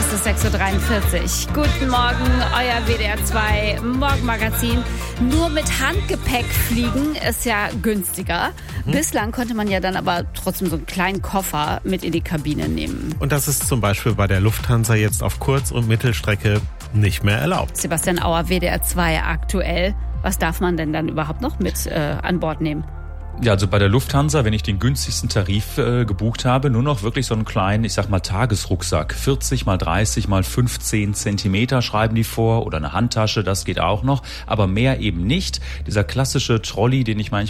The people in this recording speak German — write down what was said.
Es ist 6.43 Uhr. Guten Morgen, euer WDR 2 Morgenmagazin. Nur mit Handgepäck fliegen ist ja günstiger. Bislang konnte man ja dann aber trotzdem so einen kleinen Koffer mit in die Kabine nehmen. Und das ist zum Beispiel bei der Lufthansa jetzt auf Kurz- und Mittelstrecke nicht mehr erlaubt. Sebastian Auer, WDR 2 aktuell. Was darf man denn dann überhaupt noch mit an Bord nehmen? Ja, also bei der Lufthansa, wenn ich den günstigsten Tarif gebucht habe, nur noch wirklich so einen kleinen, ich sag mal, Tagesrucksack. 40 mal 30 mal 15 Zentimeter schreiben die vor oder eine Handtasche, das geht auch noch, aber mehr eben nicht. Dieser klassische Trolley, den ich manchmal